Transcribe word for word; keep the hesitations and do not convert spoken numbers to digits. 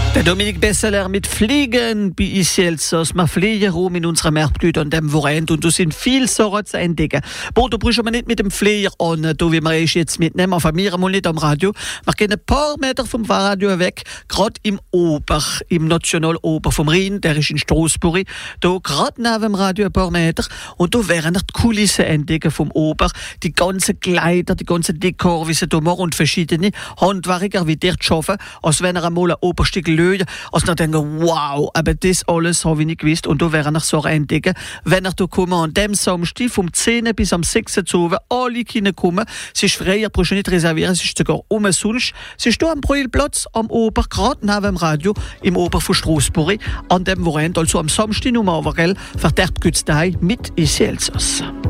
Der Dominik Besseler mit Fliegen bei Iselsos. Wir fliegen rum in unserer Märkte an dem Wochenende und da sind viele Sachen zu entdecken. Boah, da brauchen wir nicht mit dem Flieger an, da wie wir es jetzt mitnehmen. Auf mir einmal nicht am Radio. Wir gehen ein paar Meter vom Radio weg, gerade im Ober, im Nationaloper vom Rhein, der ist in Straßburg. Da gerade neben dem Radio ein paar Meter und da wären die Kulissen entdecken vom Ober. Die ganzen Kleider, die ganzen Dekor, wie sie da machen und verschiedene Handwerker, wie dort arbeiten, als wenn er einmal ein Oberstück lösen. Also dann denken, wow, aber das alles habe ich nicht gewusst. Und da wären noch so entdecken, wenn er da kommen an dem Samstag vom zehn bis am sechs Uhr alle Kinder kommen. Es ist frei, ihr braucht nicht reservieren, es ist sogar umsonst. Es ist hier am Brühlplatz, am Ober, gerade neben dem Radio, im Ober von Straßburg, an dem Wochenende, also am Samstag um Overgell, verderbt geht's daheim mit Iselsos.